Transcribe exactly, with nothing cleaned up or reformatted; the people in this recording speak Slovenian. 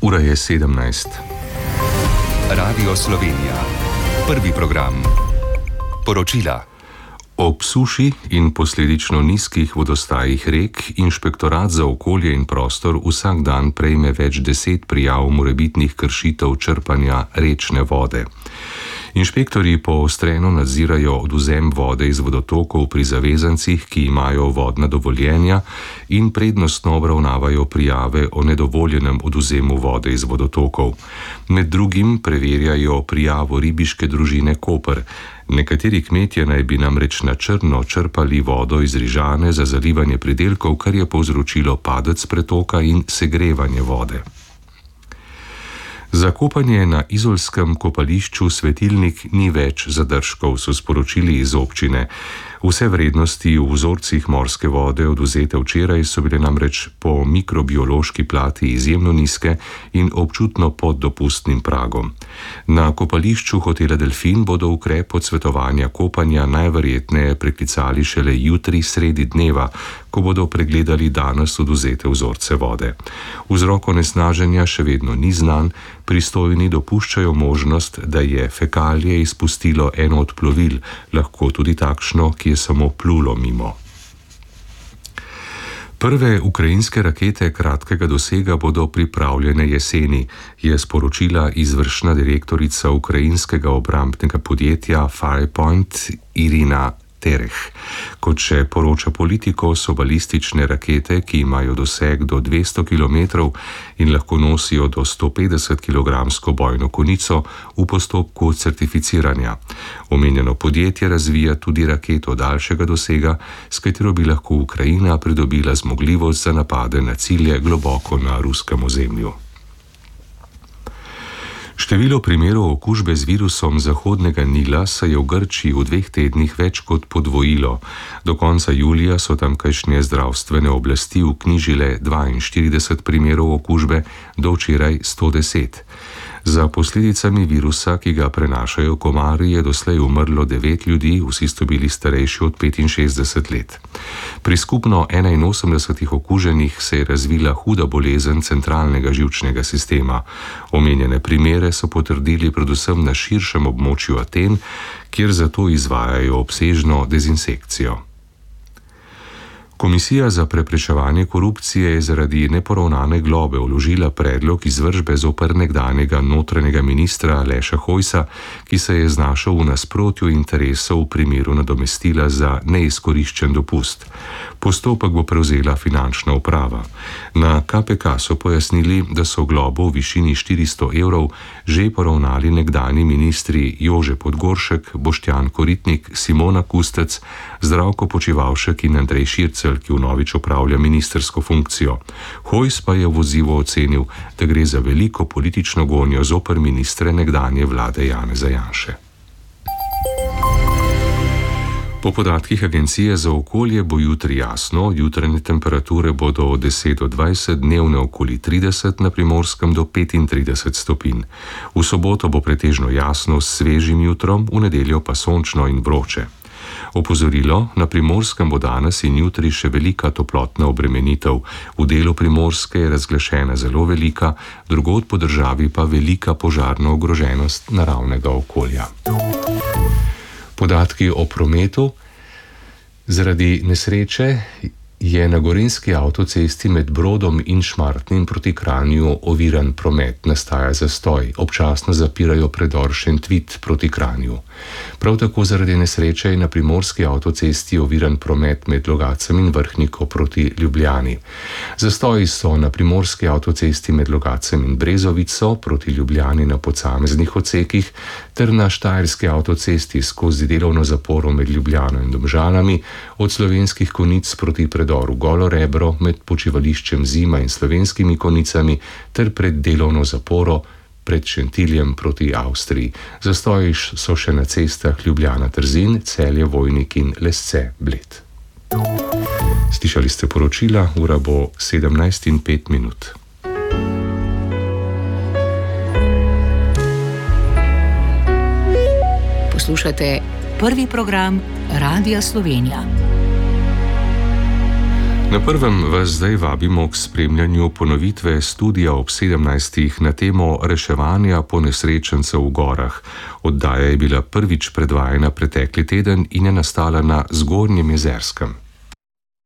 Ura je sedemnajst. Radio Slovenija. Prvi program. Poročila. Ob suši in posledično nizkih vodostajih rek Inšpektorat za okolje in prostor vsak dan prejme več deset prijav morebitnih kršitev črpanja rečne vode. Inšpektorji poostreno nadzirajo odvzem vode iz vodotokov pri zavezancih, ki imajo vodna dovoljenja, in prednostno obravnavajo prijave o nedovoljenem odvzemu vode iz vodotokov. Med drugim preverjajo prijavo ribiške družine Koper. Nekateri kmetje naj bi namreč na črno črpali vodo iz Rižane za zalivanje pridelkov, kar je povzročilo padec pretoka in segrevanje vode. Za kopanje na izolskem kopališču Svetilnik ni več zadržkov, so sporočili iz občine. Vse vrednosti v vzorcih morske vode odvzete včeraj so bile namreč po mikrobiološki plati izjemno nizke in občutno pod dopustnim pragom. Na kopališču hotela Delfin bodo ukrep odsvetovanja kopanja najverjetneje preklicali šele jutri sredi dneva, ko bodo pregledali danes odvzete vzorce vode. Vzrok onesnaženja še vedno ni znan, pristojni dopuščajo možnost, da je fekalije izpustilo eno od plovil, lahko tudi takšno, ki je samo plulo mimo. Prve ukrajinske rakete kratkega dosega bodo pripravljene jeseni, je sporočila izvršna direktorica ukrajinskega obrambnega podjetja Firepoint Irina Tereh. Kot še poroča Politico, so balistične rakete, ki imajo doseg do dvesto kilometrov in lahko nosijo do sto petdeset kilogramsko bojno konico, v postopku certificiranja. Omenjeno podjetje razvija tudi raketo daljšega dosega, s katero bi lahko Ukrajina pridobila zmogljivost za napade na cilje globoko na ruskem ozemlju. Število primerov okužbe z virusom Zahodnega Nila se je v Grčiji v dveh tednih več kot podvojilo. Do konca julija so tamkajšnje zdravstvene oblasti vknjižile dvainštirideset primerov okužbe, do včeraj sto deset. Za posledicami virusa, ki ga prenašajo komarji, je doslej umrlo devet ljudi, vsi so bili starejši od petinšestdeset let. Pri skupno enainosemdesetih okuženih se je razvila huda bolezen centralnega živčnega sistema. Omenjene primere so potrdili predvsem na širšem območju Aten, kjer zato izvajajo obsežno dezinsekcijo. Komisija za preprečevanje korupcije je zaradi neporavnane globe vložila predlog izvršbe zoper nekdanjega notranjega ministra Aleša Hojsa, ki se je znašel v nasprotju interesov v primeru nadomestila za neizkoriščen dopust. Postopek bo prevzela finančna uprava. Na K P K so pojasnili, da so globo v višini štiristo evrov že poravnali nekdanji ministri Jože Podgoršek, Boštjan Koritnik, Simona Kustec, Zdravko Počivalšek in Andrej Šircelj, ki vnovič opravlja ministrsko funkcijo. Hojs pa je v odzivu ocenil, da gre za veliko politično gonjo zoper ministre nekdanje vlade Janeza Janše. Po podatkih Agencije za okolje bo jutri jasno, jutranje temperature bodo od deset do dvajset, dnevne okoli trideset, na Primorskem do petintrideset stopinj. V soboto bo pretežno jasno s svežim jutrom, v nedeljo pa sončno in vroče. Opozorilo, na Primorskem bo danes in jutri še velika toplotna obremenitev. V delu Primorske je razglašena zelo velika, drugod po državi pa velika požarna ogroženost naravnega okolja. Podatki o prometu. Zaradi nesreče je na gorenjski avtocesti med Brodom in Šmartnim proti Kranju oviran promet, nastaja zastoj, občasno zapirajo predor Šentvid proti Kranju. Prav tako zaradi nesreče je na primorski avtocesti oviran promet med Logacem in Vrhniko proti Ljubljani. Zastoji so na primorski avtocesti med Logacem in Brezovico proti Ljubljani na posameznih odsekih ter na štajerski avtocesti skozi delovno zaporo med Ljubljano in Domžalami, od Slovenskih Konjic proti predoru Golo Rebro med počivališčem Zima in Slovenskimi Konjicami ter pred delovno zaporo pred Šentiljem proti Avstriji. Zastoji so še na cestah Ljubljana-Trzin, Celje-Vojnik in Lesce-Bled. Slišali ste poročila, ura bo sedemnajst in pet minut. Poslušate prvi program Radia Slovenija. Na prvem vas zdaj vabimo k spremljanju ponovitve studija ob sedemnajstih na temo reševanja ponesrečencev v gorah. Oddaja je bila prvič predvajana pretekli teden in je nastala na Zgornjem Jezerskem.